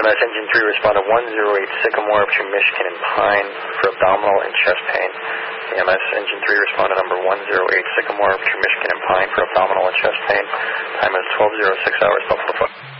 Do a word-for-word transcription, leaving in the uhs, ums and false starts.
M S Engine three responded one zero eight Sycamore between Michigan and Pine for abdominal and chest pain. A M S Engine three responded number one zero eight Sycamore between Michigan and Pine for abdominal and chest pain. Time is twelve oh six hours, Buffalo.